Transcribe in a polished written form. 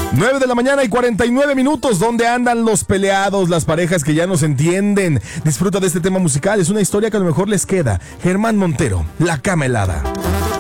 9 de la mañana y 49 minutos. ¿Dónde andan los peleados, las parejas que ya no se entienden? Disfruta de este tema musical. Es una historia que a lo mejor les queda. Germán Montero, La Cama Helada.